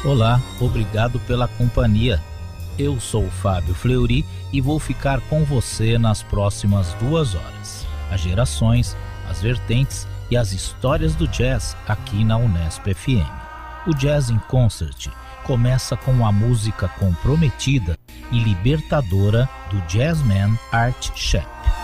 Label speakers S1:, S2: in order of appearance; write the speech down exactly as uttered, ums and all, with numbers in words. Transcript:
S1: Olá, obrigado pela companhia. Eu sou o Fábio Fleury e vou ficar com você nas próximas duas horas. As gerações, as vertentes e as histórias do jazz aqui na Unesp F M. O Jazz in Concert começa com a música comprometida e libertadora do jazzman Art Shepp.